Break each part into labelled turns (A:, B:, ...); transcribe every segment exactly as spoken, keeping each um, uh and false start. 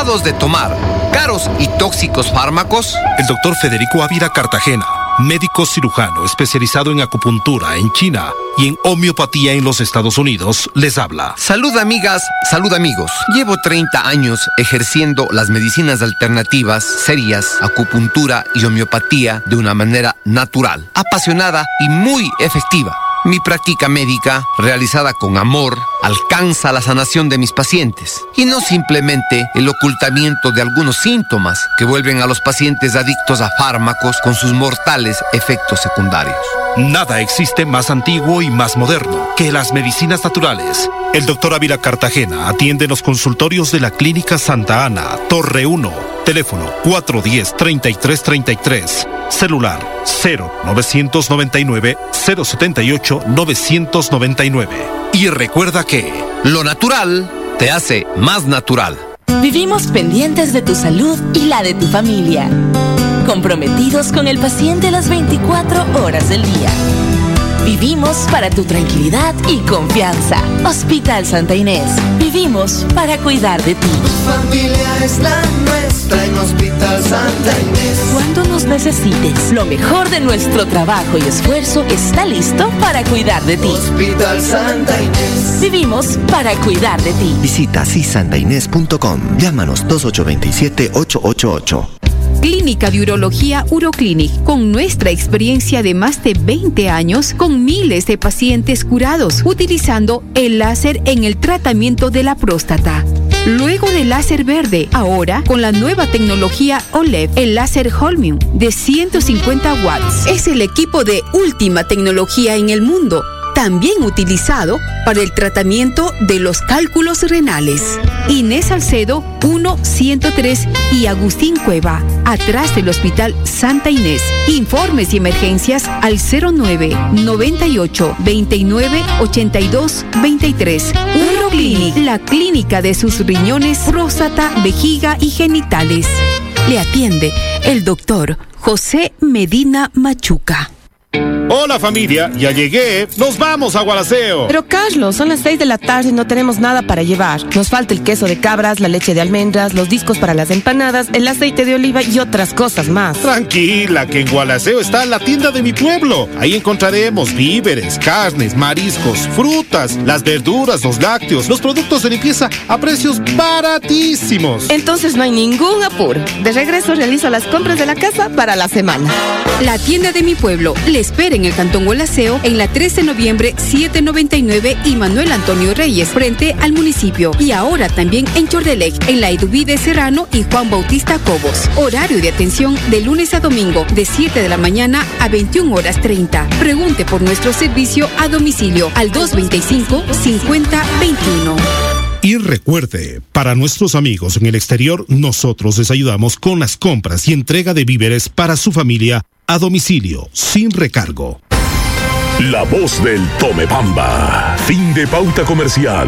A: cansados de tomar caros y tóxicos fármacos?
B: El doctor Federico Ávila Cartagena, médico cirujano especializado en acupuntura en China y en homeopatía en los Estados Unidos, les habla.
A: Salud, amigas, salud, amigos. Llevo treinta años ejerciendo las medicinas alternativas, serias, acupuntura y homeopatía de una manera natural, apasionada y muy efectiva. Mi práctica médica, realizada con amor, alcanza la sanación de mis pacientes y no simplemente el ocultamiento de algunos síntomas que vuelven a los pacientes adictos a fármacos con sus mortales efectos secundarios.
B: Nada existe más antiguo y más moderno que las medicinas naturales. El doctor Ávila Cartagena atiende en los consultorios de la Clínica Santa Ana, Torre uno, teléfono cuatro uno cero, tres tres tres tres, celular cero novecientos noventa y nueve, cero setenta y ocho, novecientos noventa y nueve. Y recuerda que
A: lo natural te hace más natural.
C: Vivimos pendientes de tu salud y la de tu familia, comprometidos con el paciente las veinticuatro horas del día. Vivimos para tu tranquilidad y confianza. Hospital Santa Inés. Vivimos para cuidar de ti.
D: Tu familia es la nuestra en Hospital Santa Inés.
C: Cuando nos necesites, lo mejor de nuestro trabajo y esfuerzo está listo para cuidar de ti.
D: Hospital Santa Inés.
C: Vivimos para cuidar de ti.
E: Visita si santa inés punto com. Llámanos dos ocho dos siete, ocho ocho ocho.
F: Clínica de Urología Uroclinic, con nuestra experiencia de más de veinte años, con miles de pacientes curados, utilizando el láser en el tratamiento de la próstata. Luego del láser verde, ahora con la nueva tecnología O L E D, el láser Holmium de ciento cincuenta watts. Es el equipo de última tecnología en el mundo, también utilizado para el tratamiento de los cálculos renales. Inés Salcedo, uno ciento tres y Agustín Cueva, atrás del Hospital Santa Inés. Informes y emergencias al cero nueve, noventa y ocho, veintinueve, ochenta y dos, veintitrés. Uroclinic, la clínica de sus riñones, próstata, vejiga y genitales. Le atiende el doctor José Medina Machuca.
G: Hola familia, ya llegué. Nos vamos a Gualaceo.
H: Pero Carlos, son las seis de la tarde y no tenemos nada para llevar. Nos falta el queso de cabras, la leche de almendras, los discos para las empanadas, el aceite de oliva y otras cosas más.
G: Tranquila, que en Gualaceo está la tienda de mi pueblo. Ahí encontraremos víveres, carnes, mariscos, frutas, las verduras, los lácteos, los productos de limpieza a precios baratísimos.
H: Entonces no hay ningún apuro. De regreso realizo las compras de la casa para la semana.
F: La tienda de mi pueblo le espera en el Cantón Gualaceo, en la trece de noviembre, setecientos noventa y nueve y Manuel Antonio Reyes, frente al municipio. Y ahora también en Chordelec, en la Eduvide Serrano y Juan Bautista Cobos. Horario de atención de lunes a domingo, de siete de la mañana a veintiuna horas treinta. Pregunte por nuestro servicio a domicilio al dos veinticinco, cincuenta, veintiuno.
B: Y recuerde, para nuestros amigos en el exterior, nosotros les ayudamos con las compras y entrega de víveres para su familia a domicilio, sin recargo.
I: La voz del Tomebamba. Fin de pauta comercial.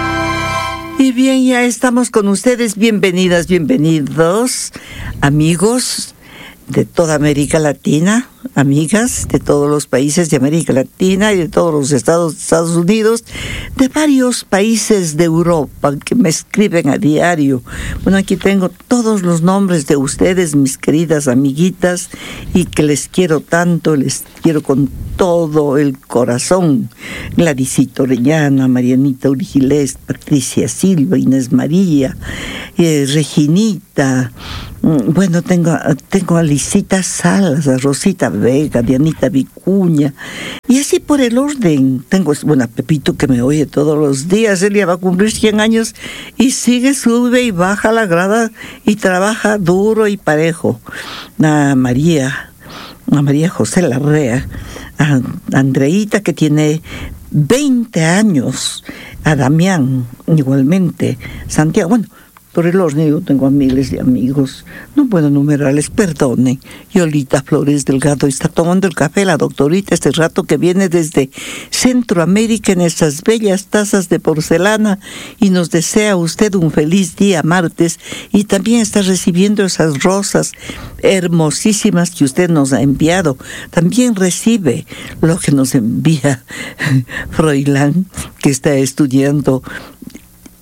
J: Y bien, ya estamos con ustedes. Bienvenidas, bienvenidos, amigos de toda América Latina, amigas de todos los países de América Latina y de todos los estados de Estados Unidos, de varios países de Europa que me escriben a diario. Bueno, aquí tengo todos los nombres de ustedes, mis queridas amiguitas, y que les quiero tanto, les quiero con todo el corazón. Gladysito Orellana, Marianita Urgilés, Patricia Silva, Inés María, eh, Reginita, bueno, tengo, tengo a Lisita Salas, a Rosita Vega, Dianita Vicuña, y así por el orden. Tengo, bueno, a Pepito que me oye todos los días. Él ya va a cumplir cien años y sigue, sube y baja la grada y trabaja duro y parejo. A María, a María José Larrea, a Andreita que tiene veinte años, a Damián igualmente, Santiago, bueno, por el orden yo tengo a miles de amigos, no puedo enumerarles, perdonen. Yolita Flores Delgado está tomando el café, la doctorita este rato que viene desde Centroamérica en esas bellas tazas de porcelana, y nos desea a usted un feliz día martes, y también está recibiendo esas rosas hermosísimas que usted nos ha enviado. También recibe lo que nos envía Froilán, que está estudiando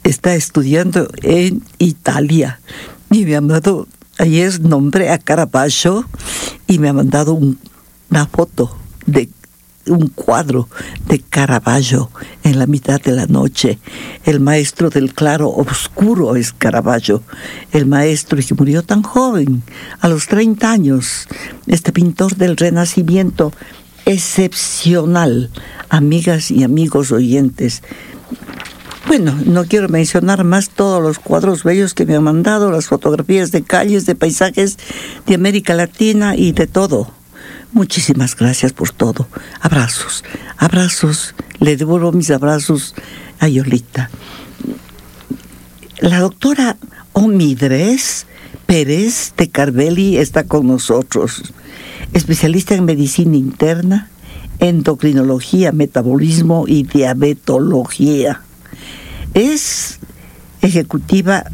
J: está estudiando en Italia y me ha mandado, ayer nombré a Caravaggio y me ha mandado un, una foto de un cuadro de Caravaggio en la mitad de la noche. El maestro del claro oscuro es Caravaggio, el maestro que murió tan joven, a los treinta años, este pintor del Renacimiento excepcional. Amigas y amigos oyentes, bueno, no quiero mencionar más todos los cuadros bellos que me han mandado, las fotografías de calles, de paisajes de América Latina y de todo. Muchísimas gracias por todo. Abrazos, abrazos. Le devuelvo mis abrazos a Yolita. La doctora Omidres Pérez de Carvelli está con nosotros. Especialista en medicina interna, endocrinología, metabolismo y diabetología. Es ejecutiva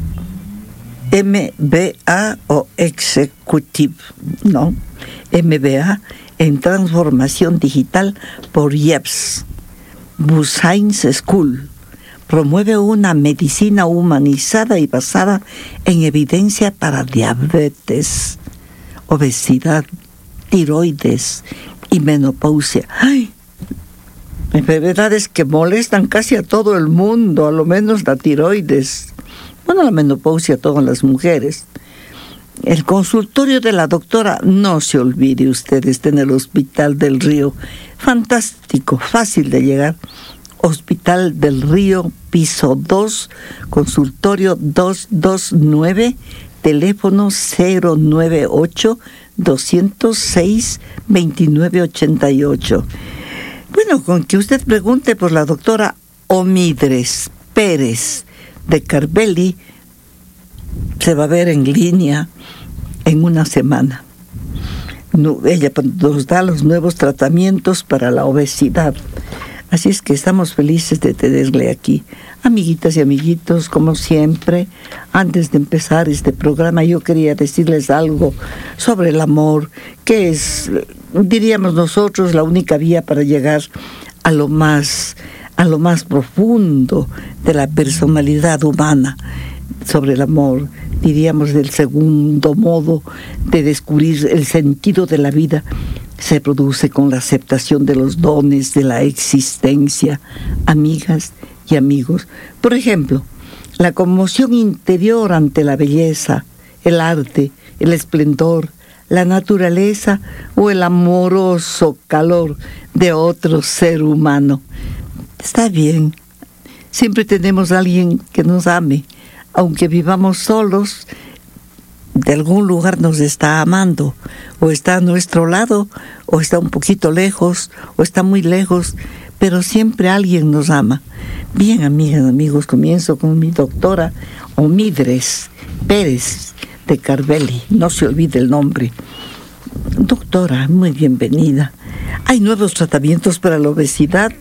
J: M B A o Executive, ¿no? M B A en transformación digital por I E P S, Busain's School. Promueve una medicina humanizada y basada en evidencia para diabetes, obesidad, tiroides y menopausia. ¡Ay! Enfermedades que molestan casi a todo el mundo, a lo menos la tiroides. Bueno, la menopausia a todas las mujeres. El consultorio de la doctora, no se olvide usted, está en el Hospital del Río. Fantástico, fácil de llegar. Hospital del Río, piso dos, consultorio doscientos veintinueve, teléfono cero nueve ocho, doscientos seis, veintinueve ochenta y ocho. Bueno, con que usted pregunte por la doctora Omidres Pérez de Carvelli, se va a ver en línea en una semana. No, ella nos da los nuevos tratamientos para la obesidad. Así es que estamos felices de tenerle aquí. Amiguitas y amiguitos, como siempre, antes de empezar este programa, yo quería decirles algo sobre el amor, que es, diríamos nosotros, la única vía para llegar a lo más, a lo más profundo de la personalidad humana. Sobre el amor, diríamos, del segundo modo de descubrir el sentido de la vida, se produce con la aceptación de los dones de la existencia, amigas y amigos. Por ejemplo, la conmoción interior ante la belleza, el arte, el esplendor, la naturaleza o el amoroso calor de otro ser humano. Está bien, siempre tenemos a alguien que nos ame, aunque vivamos solos. De algún lugar nos está amando, o está a nuestro lado, o está un poquito lejos, o está muy lejos, pero siempre alguien nos ama. Bien, amigas, amigos, comienzo con mi doctora Omidres Pérez de Carvelli, no se olvide el nombre. Doctora, muy bienvenida. ¿Hay nuevos tratamientos para la obesidad?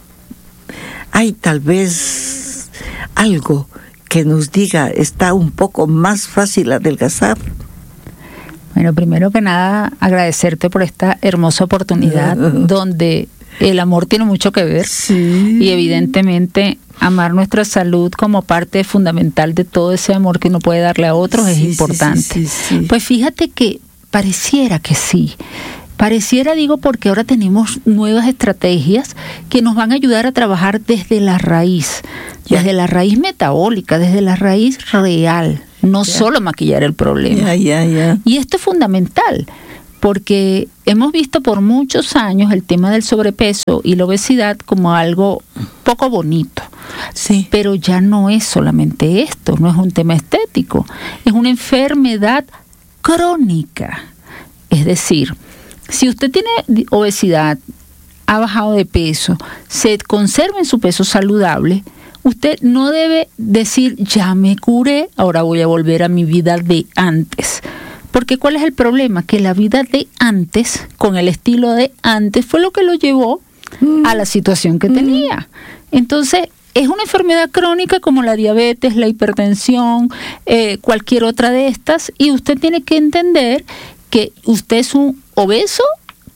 J: ¿Hay tal vez algo que nos diga, está un poco más fácil adelgazar?
K: Bueno, primero que nada, agradecerte por esta hermosa oportunidad donde el amor tiene mucho que ver.
J: Sí.
K: Y evidentemente amar nuestra salud como parte fundamental de todo ese amor que uno puede darle a otros sí, es importante.
J: Sí, sí, sí, sí.
K: Pues fíjate que pareciera que sí. Pareciera, digo, porque ahora tenemos nuevas estrategias que nos van a ayudar a trabajar desde la raíz, yeah. desde la raíz metabólica, desde la raíz real, no yeah. solo maquillar el problema.
J: Yeah, yeah, yeah.
K: Y esto es fundamental, porque hemos visto por muchos años el tema del sobrepeso y la obesidad como algo poco bonito.
J: Sí.
K: Pero ya no es solamente esto, no es un tema estético, es una enfermedad crónica. Es decir, si usted tiene obesidad, ha bajado de peso, se conserva en su peso saludable, usted no debe decir, ya me curé, ahora voy a volver a mi vida de antes. Porque ¿cuál es el problema? Que la vida de antes, con el estilo de antes, fue lo que lo llevó mm. a la situación que mm. tenía. Entonces, es una enfermedad crónica como la diabetes, la hipertensión, eh, cualquier otra de estas, y usted tiene que entender que usted es un obeso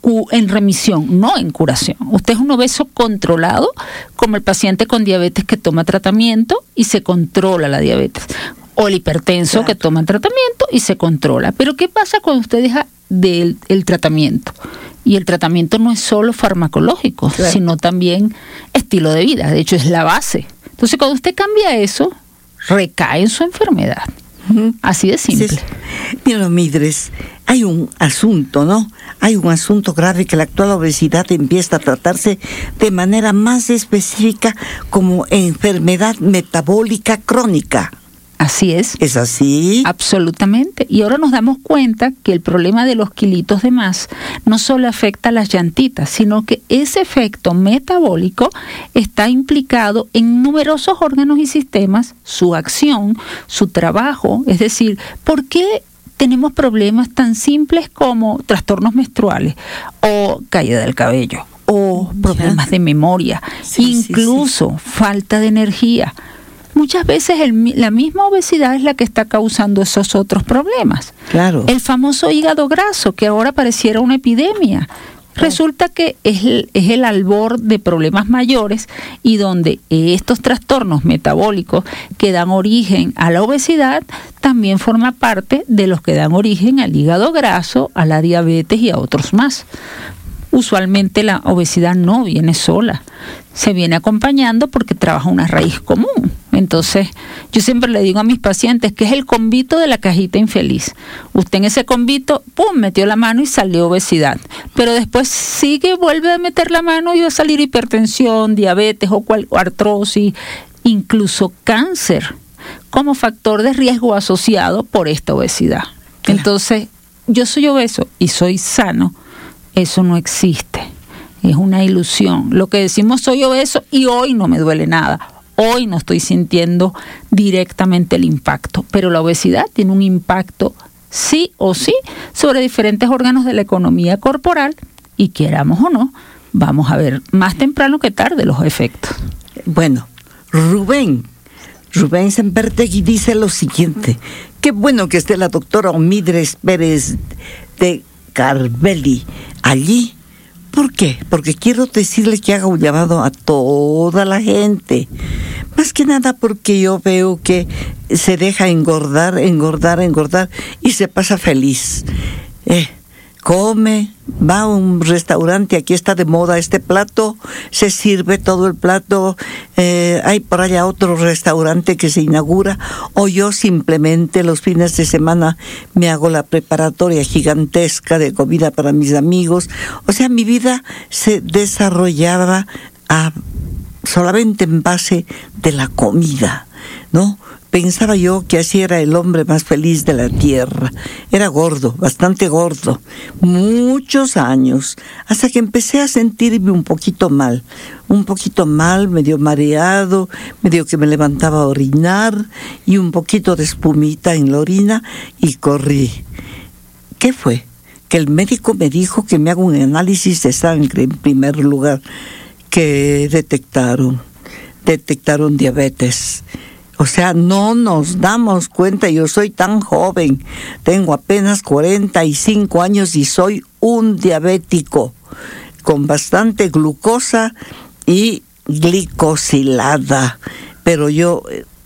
K: en remisión, no en curación. Usted es un obeso controlado, como el paciente con diabetes que toma tratamiento y se controla la diabetes, o el hipertenso claro. que toma tratamiento y se controla. Pero ¿qué pasa cuando usted deja del el tratamiento? Y el tratamiento no es solo farmacológico, claro. sino también estilo de vida. De hecho, es la base. Entonces, cuando usted cambia eso, recae en su enfermedad. Uh-huh. Así de simple. Sí,
J: sí. Mira, Midres, hay un asunto, ¿no? Hay un asunto grave, que la actual obesidad empieza a tratarse de manera más específica como enfermedad metabólica crónica.
K: Así es.
J: ¿Es así?
K: Absolutamente. Y ahora nos damos cuenta que el problema de los kilitos de más no solo afecta a las llantitas, sino que ese efecto metabólico está implicado en numerosos órganos y sistemas, su acción, su trabajo. Es decir, ¿por qué tenemos problemas tan simples como trastornos menstruales o caída del cabello o problemas ya. de memoria, sí, incluso sí, sí. falta de energía? Muchas veces el, la misma obesidad es la que está causando esos otros problemas.
J: Claro.
K: El famoso hígado graso, que ahora pareciera una epidemia. Resulta que es el, es el albor de problemas mayores, y donde estos trastornos metabólicos que dan origen a la obesidad también forma parte de los que dan origen al hígado graso, a la diabetes y a otros más. Usualmente la obesidad no viene sola, se viene acompañando porque trabaja una raíz común. Entonces, yo siempre le digo a mis pacientes que es el convito de la cajita infeliz. Usted en ese convito, pum, metió la mano y salió obesidad. Pero después sigue, vuelve a meter la mano y va a salir hipertensión, diabetes o, cual, o artrosis, incluso cáncer, como factor de riesgo asociado por esta obesidad. Claro. Entonces, yo soy obeso y soy sano. Eso no existe, es una ilusión. Lo que decimos soy obeso y hoy no me duele nada, hoy no estoy sintiendo directamente el impacto, pero la obesidad tiene un impacto sí o sí sobre diferentes órganos de la economía corporal, y queramos o no, vamos a ver más temprano que tarde los efectos.
J: Bueno, Rubén, Rubén Sempertegui dice lo siguiente: qué bueno que esté la doctora Midres Pérez de Carbelli allí. ¿Por qué? Porque quiero decirle que haga un llamado a toda la gente. Más que nada porque yo veo que se deja engordar, engordar, engordar y se pasa feliz. Eh, come, va a un restaurante, aquí está de moda este plato, se sirve todo el plato, eh, hay por allá otro restaurante que se inaugura, o yo simplemente los fines de semana me hago la preparatoria gigantesca de comida para mis amigos. O sea, mi vida se desarrollaba a, solamente en base de la comida, ¿no? Pensaba yo que así era el hombre más feliz de la tierra. Era gordo, bastante gordo, muchos años, hasta que empecé a sentirme un poquito mal, un poquito mal, medio mareado, medio que me levantaba a orinar y un poquito de espumita en la orina, y corrí. ¿Qué fue? Que el médico me dijo que me haga un análisis de sangre en primer lugar, que detectaron, detectaron diabetes. O sea, no nos damos cuenta. Yo soy tan joven, tengo apenas cuarenta y cinco años y soy un diabético con bastante glucosa y glicosilada. Pero yo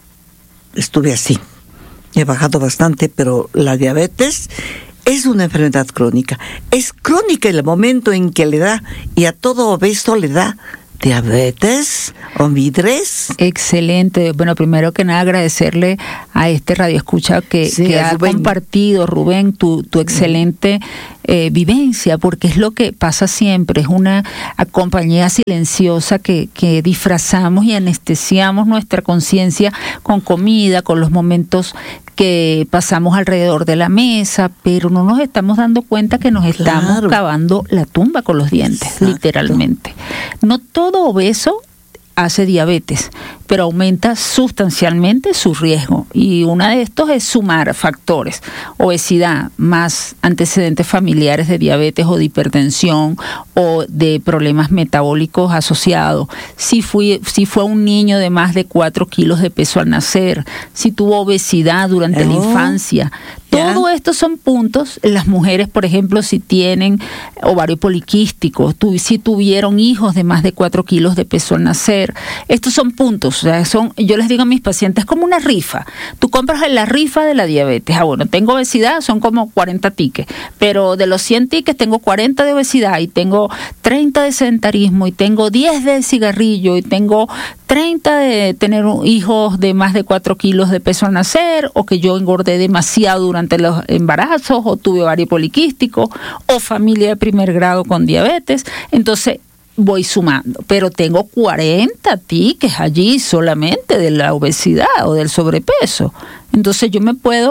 J: estuve así, he bajado bastante, pero la diabetes es una enfermedad crónica. Es crónica en el momento en que le da, y a todo obeso le da diabetes o Midres.
K: Excelente. Bueno, primero que nada agradecerle a este radioescucha que, sí, que ha Rubén. compartido, Rubén, tu, tu excelente eh, vivencia, porque es lo que pasa siempre, es una compañía silenciosa que, que disfrazamos y anestesiamos nuestra conciencia con comida, con los momentos que pasamos alrededor de la mesa, pero no nos estamos dando cuenta que nos estamos claro. cavando la tumba con los dientes. Exacto. Literalmente. No todo obeso hace diabetes, pero aumenta sustancialmente su riesgo. Y uno de estos es sumar factores: obesidad, más antecedentes familiares de diabetes o de hipertensión o de problemas metabólicos asociados. Si, fui, si fue un niño de más de cuatro kilos de peso al nacer, si tuvo obesidad durante oh, la infancia. Yeah. Todo esto son puntos. Las mujeres, por ejemplo, si tienen ovario poliquístico, tu, si tuvieron hijos de más de cuatro kilos de peso al nacer. Estos son puntos. O sea, son, yo les digo a mis pacientes, es como una rifa. Tú compras la rifa de la diabetes. Ah, bueno, tengo obesidad, son como cuarenta tickets. Pero de los cien tickets tengo cuarenta de obesidad y tengo treinta de sedentarismo y tengo diez de cigarrillo y tengo treinta de tener hijos de más de cuatro kilos de peso al nacer, o que yo engordé demasiado durante los embarazos, o tuve ovario poliquístico, o familia de primer grado con diabetes. Entonces voy sumando, pero tengo cuarenta tickets allí solamente de la obesidad o del sobrepeso. Entonces yo me puedo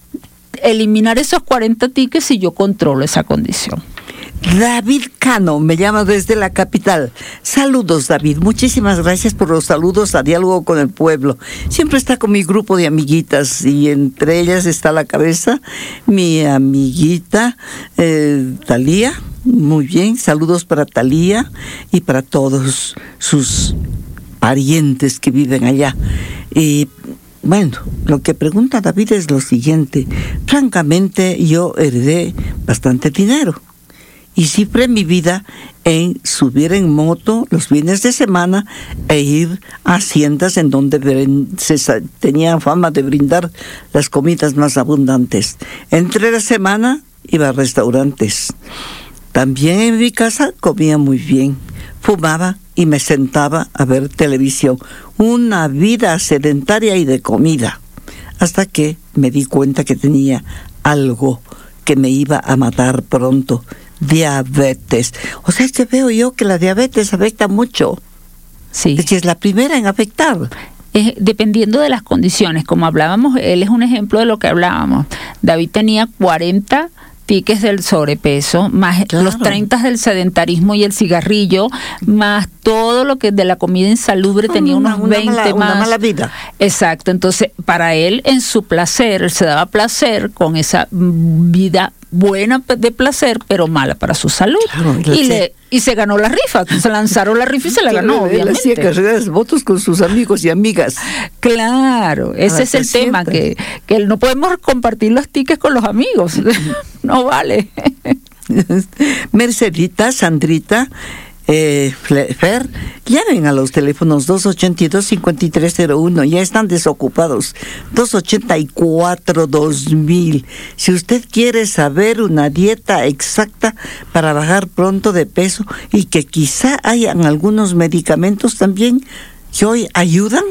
K: eliminar esos cuarenta tickets si yo controlo esa condición.
J: David Cano me llama desde la capital. Saludos, David. Muchísimas gracias por los saludos a Diálogo con el Pueblo. Siempre está con mi grupo de amiguitas y entre ellas está a la cabeza mi amiguita eh, Talía. Muy bien, saludos para Talía y para todos sus parientes que viven allá. Y bueno, lo que pregunta David es lo siguiente. Francamente, yo heredé bastante dinero y cifré mi vida en subir en moto los fines de semana e ir a haciendas en donde se tenían fama de brindar las comidas más abundantes. Entre la semana iba a restaurantes. También en mi casa comía muy bien, fumaba y me sentaba a ver televisión. Una vida sedentaria y de comida. Hasta que me di cuenta que tenía algo que me iba a matar pronto. Diabetes. O sea, que veo yo que la diabetes afecta mucho.
K: Sí.
J: Es que es la primera en afectar.
K: Es, dependiendo de las condiciones, como hablábamos, él es un ejemplo de lo que hablábamos. David tenía cuarenta tickets del sobrepeso, más claro, los treinta del sedentarismo y el cigarrillo, más todo lo que de la comida insalubre, no, tenía unos una, veinte
J: una mala,
K: más.
J: Una mala vida.
K: Exacto, entonces para él, en su placer, él se daba placer con esa vida buena de placer, pero mala para su salud. Claro, y, le, y se ganó la rifa, se lanzaron la rifa y se la ganó,
J: él
K: obviamente.
J: Hacía carreras de votos con sus amigos y amigas.
K: Claro, ese es el sienta. tema, que, que no podemos compartir los tickets con los amigos. No vale.
J: Mercedita, Sandrita, eh, Fer, llamen a los teléfonos dos ochenta y dos, cincuenta y tres cero uno, ya están desocupados, dos ochenta y cuatro, dos mil. Si usted quiere saber una dieta exacta para bajar pronto de peso y que quizá hayan algunos medicamentos también que hoy ayudan.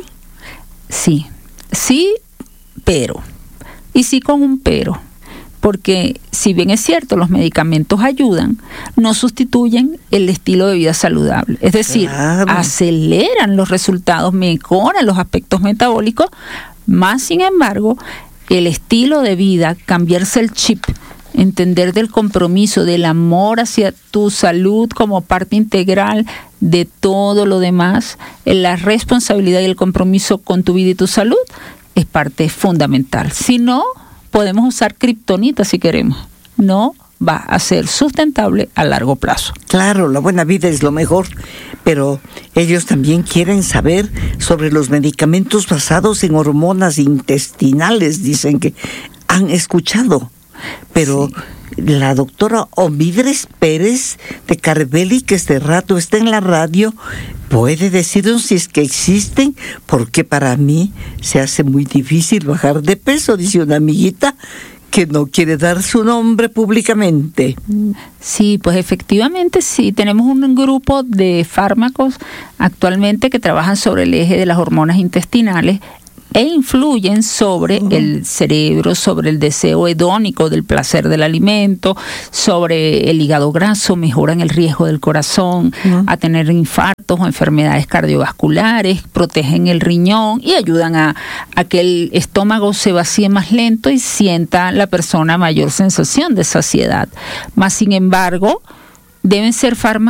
K: Sí, sí, pero, y sí con un pero. Porque si bien es cierto, los medicamentos ayudan, no sustituyen el estilo de vida saludable. Es decir, claro, aceleran los resultados, mejoran los aspectos metabólicos, más sin embargo, el estilo de vida, cambiarse el chip, entender del compromiso, del amor hacia tu salud como parte integral de todo lo demás, la responsabilidad y el compromiso con tu vida y tu salud, es parte fundamental. Si no, podemos usar kriptonita si queremos. No va a ser sustentable a largo plazo.
J: Claro, la buena vida es lo mejor, pero ellos también quieren saber sobre los medicamentos basados en hormonas intestinales, dicen que han escuchado. Pero sí, la doctora Omidres Pérez de Carvelli, que este rato está en la radio, puede decirnos si es que existen, porque para mí se hace muy difícil bajar de peso, dice una amiguita que no quiere dar su nombre públicamente.
K: Sí, pues efectivamente sí, tenemos un grupo de fármacos actualmente que trabajan sobre el eje de las hormonas intestinales e influyen sobre uh-huh. el cerebro, sobre el deseo hedónico del placer del alimento, sobre el hígado graso, mejoran el riesgo del corazón uh-huh. a tener infartos o enfermedades cardiovasculares, protegen el riñón y ayudan a, a que el estómago se vacíe más lento y sienta la persona mayor sensación de saciedad. Más sin embargo, deben ser fármacos